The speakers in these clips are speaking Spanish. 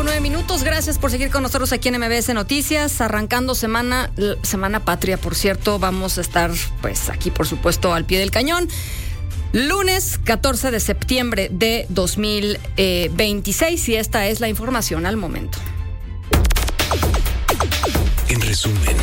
8:09. Gracias por seguir con nosotros aquí en MBS Noticias. Arrancando semana patria, por cierto. Vamos a estar, pues, aquí, por supuesto, al pie del cañón. Lunes 14 de septiembre de 2026. Y esta es la información al momento. En resumen.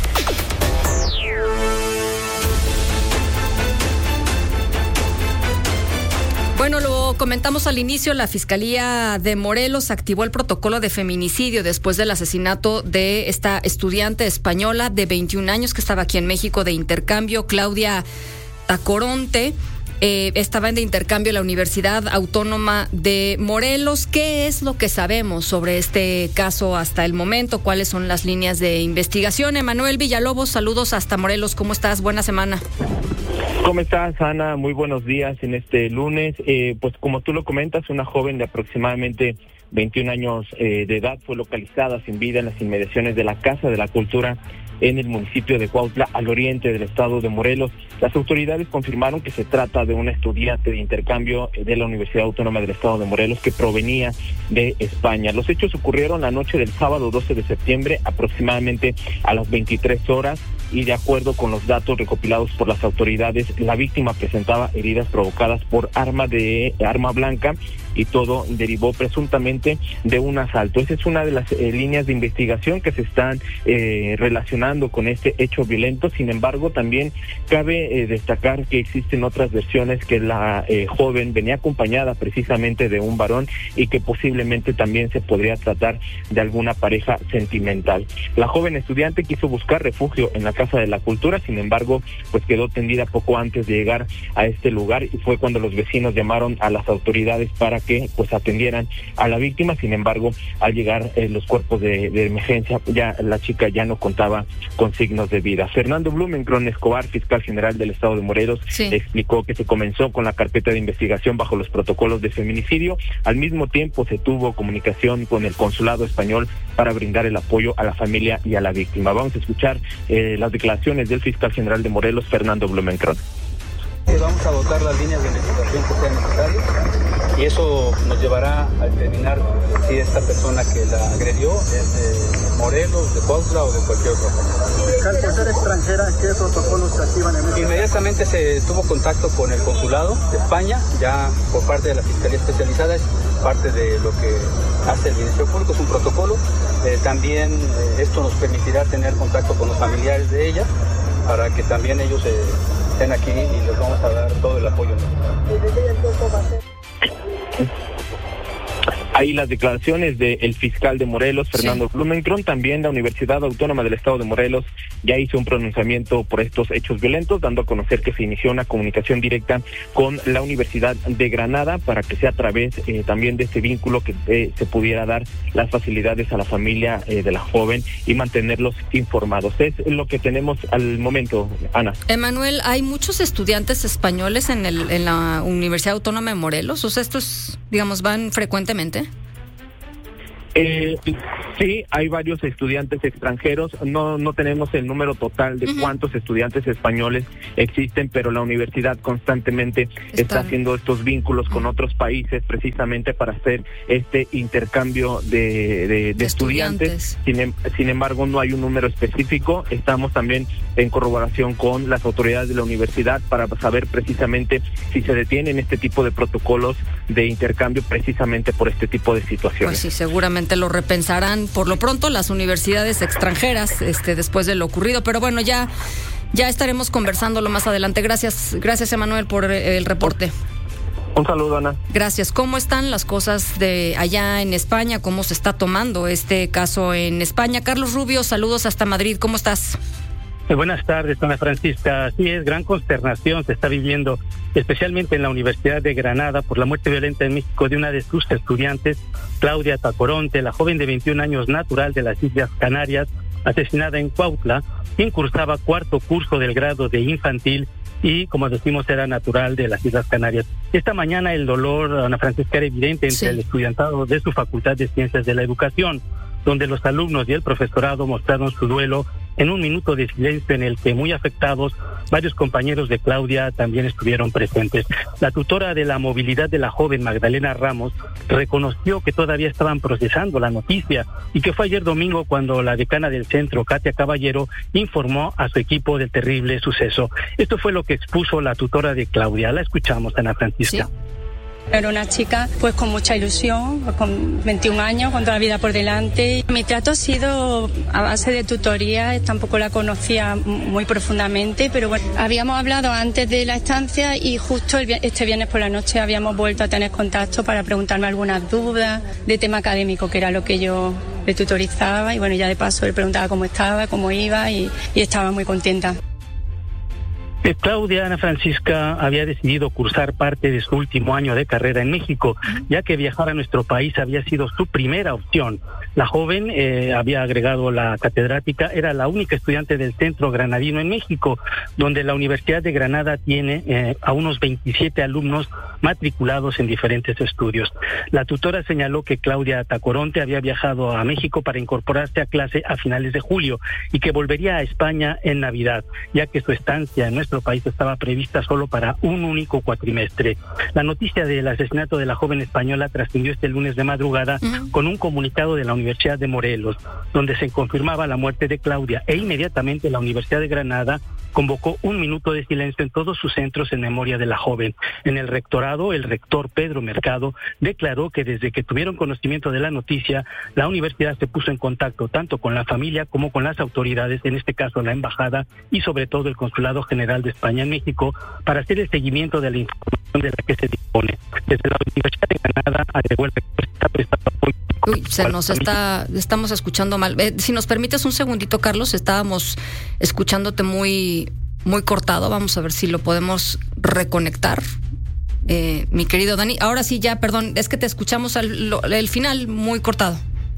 Bueno, lo comentamos al inicio, la Fiscalía de Morelos activó el protocolo de feminicidio después del asesinato de esta estudiante española de 21 años que estaba aquí en México de intercambio, Claudia Tacoronte. Estaba de intercambio en la Universidad Autónoma de Morelos. ¿Qué es lo que sabemos sobre este caso hasta el momento? ¿Cuáles son las líneas de investigación? Emanuel Villalobos, saludos hasta Morelos. ¿Cómo estás? Buena semana. ¿Cómo estás, Ana? Muy buenos días en este lunes. Pues como tú lo comentas, una joven de aproximadamente 21 años de edad fue localizada sin vida en las inmediaciones de la Casa de la Cultura en el municipio de Cuautla, al oriente del estado de Morelos. Las autoridades confirmaron que se trata de una estudiante de intercambio de la Universidad Autónoma del Estado de Morelos que provenía de España. Los hechos ocurrieron la noche del sábado 12 de septiembre, aproximadamente a las 23 horas, y de acuerdo con los datos recopilados por las autoridades, la víctima presentaba heridas provocadas por arma blanca, y todo derivó presuntamente de un asalto. Esa es una de las líneas de investigación que se están relacionando con este hecho violento. Sin embargo, también cabe destacar que existen otras versiones, que la joven venía acompañada precisamente de un varón y que posiblemente también se podría tratar de alguna pareja sentimental. La joven estudiante quiso buscar refugio en la Casa de la Cultura, sin embargo, pues quedó tendida poco antes de llegar a este lugar, y fue cuando los vecinos llamaron a las autoridades para que pues atendieran a la víctima. Sin embargo, al llegar los cuerpos de emergencia, ya la chica ya no contaba con signos de vida. Fernando Blumenkron Escobar, fiscal general del estado de Morelos, explicó que se comenzó con la carpeta de investigación bajo los protocolos de feminicidio. Al mismo tiempo se tuvo comunicación con el consulado español para brindar el apoyo a la familia y a la víctima. Vamos a escuchar las declaraciones del fiscal general de Morelos, Fernando Blumenkron. Vamos a dotar las líneas de investigación que sean necesarias, y eso nos llevará a determinar si esta persona que la agredió es de Morelos, de Cuautla o de cualquier otra persona. Al ser extranjera, ¿qué protocolos se activan en este? Inmediatamente se tuvo contacto con el consulado de España, ya por parte de la Fiscalía Especializada, es parte de lo que hace el Ministerio Público, es un protocolo. También esto nos permitirá tener contacto con los familiares de ella, para que también ellos estén aquí, y les vamos a dar todo el apoyo. Ahí las declaraciones del fiscal de Morelos, Fernando Blumenkron. También la Universidad Autónoma del Estado de Morelos ya hizo un pronunciamiento por estos hechos violentos, dando a conocer que se inició una comunicación directa con la Universidad de Granada para que sea a través también de este vínculo que se pudiera dar las facilidades a la familia de la joven y mantenerlos informados. Es lo que tenemos al momento, Ana. Emanuel, ¿hay muchos estudiantes españoles en la Universidad Autónoma de Morelos? O sea, estos, digamos, van frecuentemente. Sí, hay varios estudiantes extranjeros. No tenemos el número total de cuántos estudiantes españoles existen, pero la universidad constantemente está haciendo estos vínculos con otros países precisamente para hacer este intercambio de estudiantes. Sin embargo, no hay un número específico. Estamos también en corroboración con las autoridades de la universidad para saber precisamente si se detienen este tipo de protocolos de intercambio precisamente por este tipo de situaciones. Pues sí, seguramente lo repensarán por lo pronto las universidades extranjeras después de lo ocurrido, pero bueno, ya estaremos conversándolo más adelante. Gracias Emanuel por el reporte. Un saludo, Ana. Gracias. ¿Cómo están las cosas de allá en España? ¿Cómo se está tomando este caso en España? Carlos Rubio, saludos hasta Madrid. ¿Cómo estás? Buenas tardes, Ana Francisca. Así es, gran consternación se está viviendo, especialmente en la Universidad de Granada, por la muerte violenta en México de una de sus estudiantes, Claudia Tacoronte, la joven de 21 años natural de las Islas Canarias, asesinada en Cuautla, quien cursaba cuarto curso del grado de infantil y, como decimos, era natural de las Islas Canarias. Esta mañana el dolor, Ana Francisca, era evidente entre el estudiantado de su Facultad de Ciencias de la Educación, donde los alumnos y el profesorado mostraron su duelo en un minuto de silencio en el que, muy afectados, varios compañeros de Claudia también estuvieron presentes. La tutora de la movilidad de la joven, Magdalena Ramos, reconoció que todavía estaban procesando la noticia y que fue ayer domingo cuando la decana del centro, Katia Caballero, informó a su equipo del terrible suceso. Esto fue lo que expuso la tutora de Claudia. La escuchamos, Ana Francisca. Sí. Era una chica pues con mucha ilusión, con 21 años, con toda la vida por delante. Mi trato ha sido a base de tutoría, tampoco la conocía muy profundamente, pero bueno, habíamos hablado antes de la estancia y justo este viernes por la noche habíamos vuelto a tener contacto para preguntarme algunas dudas de tema académico, que era lo que yo le tutorizaba, y bueno, ya de paso le preguntaba cómo estaba, cómo iba y estaba muy contenta. Claudia, Ana Francisca, había decidido cursar parte de su último año de carrera en México, ya que viajar a nuestro país había sido su primera opción. La joven, había agregado la catedrática, era la única estudiante del Centro Granadino en México, donde la Universidad de Granada tiene a unos 27 alumnos matriculados en diferentes estudios. La tutora señaló que Claudia Tacoronte había viajado a México para incorporarse a clase a finales de julio y que volvería a España en Navidad, ya que su estancia en nuestro país estaba prevista solo para un único cuatrimestre. La noticia del asesinato de la joven española trascendió este lunes de madrugada con un comunicado de la Universidad de Morelos, donde se confirmaba la muerte de Claudia, e inmediatamente la Universidad de Granada convocó un minuto de silencio en todos sus centros en memoria de la joven. En el rectorado, el rector Pedro Mercado declaró que desde que tuvieron conocimiento de la noticia, la universidad se puso en contacto tanto con la familia como con las autoridades, en este caso la embajada y sobre todo el Consulado General de España en México, para hacer el seguimiento de la información de la que se dispone. Desde la Universidad de Granada, agregó el rector, está prestando apoyo. Estamos escuchando mal. Si nos permites un segundito, Carlos, estábamos escuchándote muy cortado. Vamos a ver si lo podemos reconectar. Mi querido Dani, ahora sí ya, perdón, es que te escuchamos el final muy cortado.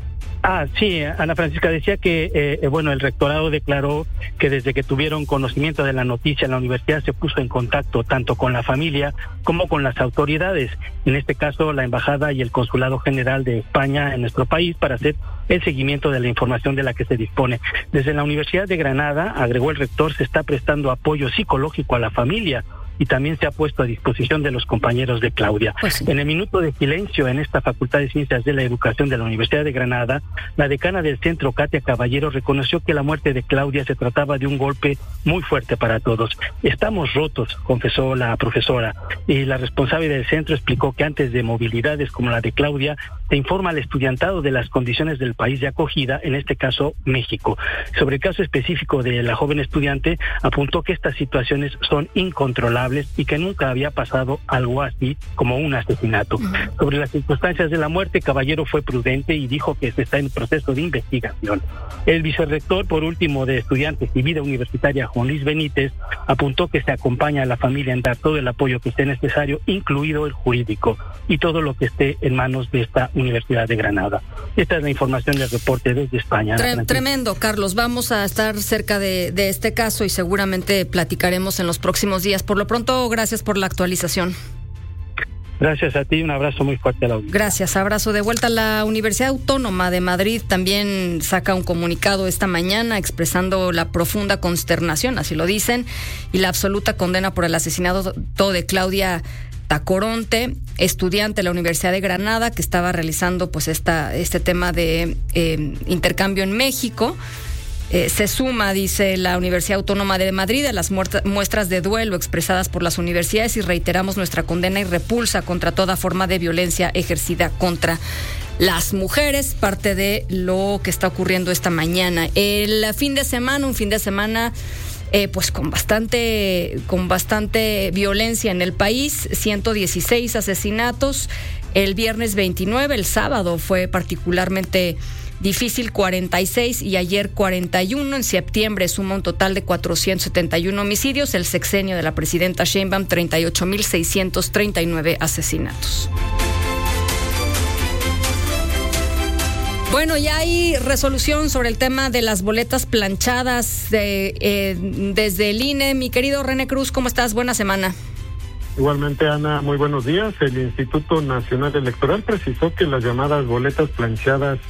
Sí, Ana Francisca decía que, el rectorado declaró que desde que tuvieron conocimiento de la noticia, la universidad se puso en contacto tanto con la familia como con las autoridades, en este caso la Embajada y el Consulado General de España en nuestro país, para hacer el seguimiento de la información de la que se dispone. Desde la Universidad de Granada, agregó el rector, se está prestando apoyo psicológico a la familia y también se ha puesto a disposición de los compañeros de Claudia. Pues sí. En el minuto de silencio en esta Facultad de Ciencias de la Educación de la Universidad de Granada, la decana del centro, Katia Caballero, reconoció que la muerte de Claudia se trataba de un golpe muy fuerte para todos. Estamos rotos, confesó la profesora, y la responsable del centro explicó que antes de movilidades como la de Claudia, se informa al estudiantado de las condiciones del país de acogida, en este caso México. Sobre el caso específico de la joven estudiante, apuntó que estas situaciones son incontrolables y que nunca había pasado algo así como un asesinato. Sobre las circunstancias de la muerte, Caballero fue prudente y dijo que se está en proceso de investigación. El vicerrector, por último, de Estudiantes y Vida Universitaria, Juan Luis Benítez, apuntó que se acompaña a la familia en dar todo el apoyo que esté necesario, incluido el jurídico, y todo lo que esté en manos de esta Universidad de Granada. Esta es la información del reporte desde España. Tremendo, Carlos. Vamos a estar cerca de este caso y seguramente platicaremos en los próximos días. Por lo pronto, gracias por la actualización. Gracias a ti, un abrazo muy fuerte a la audiencia. Gracias, abrazo de vuelta. La Universidad Autónoma de Madrid también saca un comunicado esta mañana expresando la profunda consternación, así lo dicen, y la absoluta condena por el asesinato de Claudia Tacoronte, estudiante de la Universidad de Granada, que estaba realizando pues este tema de intercambio en México. Se suma, dice la Universidad Autónoma de Madrid, a las muestras de duelo expresadas por las universidades, y reiteramos nuestra condena y repulsa contra toda forma de violencia ejercida contra las mujeres, parte de lo que está ocurriendo esta mañana. El fin de semana, un fin de semana pues con bastante violencia en el país, 116 asesinatos, el viernes 29, el sábado fue particularmente difícil, 46, y ayer 41. En septiembre suma un total de 471 homicidios. El sexenio de la presidenta Sheinbaum, 38,639 asesinatos. Bueno, ya hay resolución sobre el tema de las boletas planchadas desde el INE. Mi querido René Cruz, ¿cómo estás? Buena semana. Igualmente, Ana, muy buenos días. El Instituto Nacional Electoral precisó que las llamadas boletas planchadas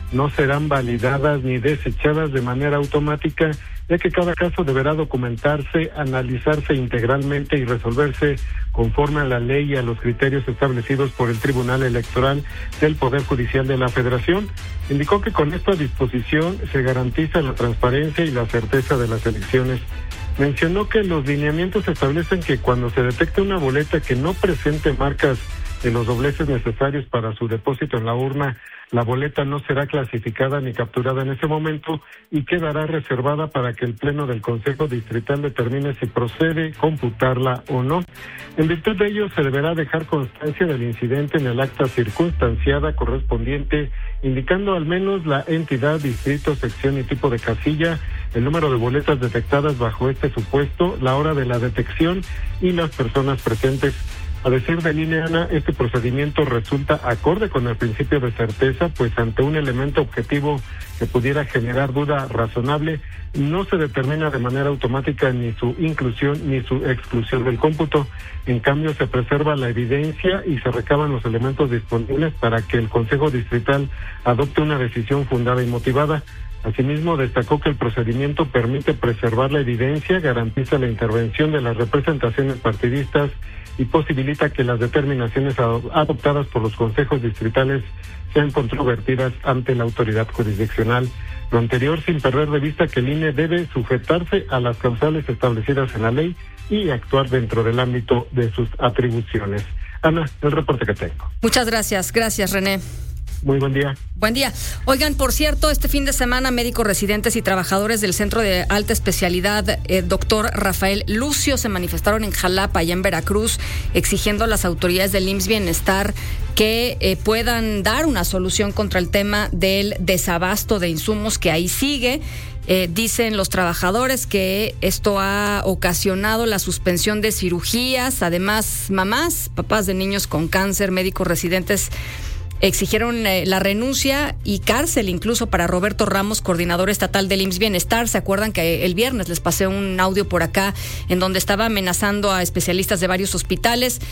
no serán validadas ni desechadas de manera automática, ya que cada caso deberá documentarse, analizarse integralmente y resolverse conforme a la ley y a los criterios establecidos por el Tribunal Electoral del Poder Judicial de la Federación. Indicó que con esta disposición se garantiza la transparencia y la certeza de las elecciones. Mencionó que los lineamientos establecen que cuando se detecte una boleta que no presente marcas de los dobleces necesarios para su depósito en la urna, la boleta no será clasificada ni capturada en ese momento y quedará reservada para que el Pleno del Consejo Distrital determine si procede computarla o no. En virtud de ello, se deberá dejar constancia del incidente en el acta circunstanciada correspondiente, indicando al menos la entidad, distrito, sección y tipo de casilla, el número de boletas detectadas bajo este supuesto, la hora de la detección y las personas presentes. A decir de Línea Ana, este procedimiento resulta acorde con el principio de certeza, pues ante un elemento objetivo que pudiera generar duda razonable, no se determina de manera automática ni su inclusión ni su exclusión del cómputo. En cambio, se preserva la evidencia y se recaban los elementos disponibles para que el Consejo Distrital adopte una decisión fundada y motivada. Asimismo, destacó que el procedimiento permite preservar la evidencia, garantiza la intervención de las representaciones partidistas y posibilita que las determinaciones adoptadas por los consejos distritales sean controvertidas ante la autoridad jurisdiccional. Lo anterior sin perder de vista que el INE debe sujetarse a las causales establecidas en la ley y actuar dentro del ámbito de sus atribuciones. Ana, el reporte que tengo. Muchas gracias. Gracias, René. Muy buen día. Buen día. Oigan, por cierto, este fin de semana médicos residentes y trabajadores del Centro de Alta Especialidad Dr. Rafael Lucio se manifestaron en Jalapa, allá en Veracruz, exigiendo a las autoridades del IMSS Bienestar que puedan dar una solución contra el tema del desabasto de insumos que ahí sigue. Dicen los trabajadores que esto ha ocasionado la suspensión de cirugías. Además, mamás, papás de niños con cáncer, médicos residentes exigieron la renuncia y cárcel incluso para Roberto Ramos, coordinador estatal del IMSS Bienestar. ¿Se acuerdan que el viernes les pasé un audio por acá en donde estaba amenazando a especialistas de varios hospitales?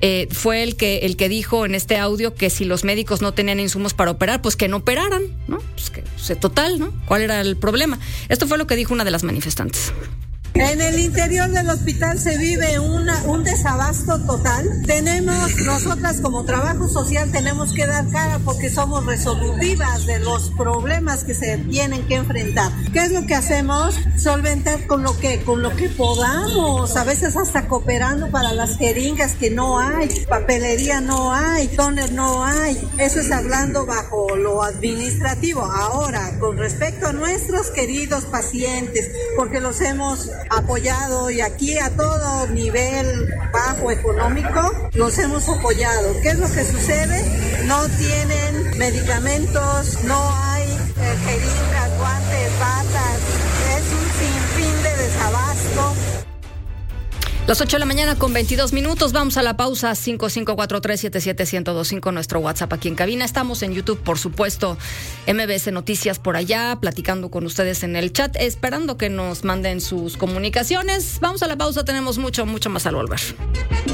Fue el que dijo en este audio que si los médicos no tenían insumos para operar, pues que no operaran, ¿no? Pues que total, ¿no? ¿Cuál era el problema? Esto fue lo que dijo una de las manifestantes. En el interior del hospital se vive un desabasto total. Nosotras como trabajo social tenemos que dar cara porque somos resolutivas de los problemas que se tienen que enfrentar. ¿Qué es lo que hacemos? Solventar con lo que podamos, a veces hasta cooperando para las jeringas que no hay, papelería no hay, tóner no hay. Eso es hablando bajo lo administrativo. Ahora, con respecto a nuestros queridos pacientes, porque los hemos apoyado y aquí a todo nivel bajo económico los hemos apoyado. ¿Qué es lo que sucede? No tienen medicamentos, no hay jeringas, guantes, batas, es un sinfín de desabasto. Las 8 de la mañana con 22 minutos, vamos a la pausa. 5543771025, nuestro WhatsApp aquí en cabina. Estamos en YouTube, por supuesto, MBS Noticias por allá, platicando con ustedes en el chat, esperando que nos manden sus comunicaciones. Vamos a la pausa, tenemos mucho más al volver.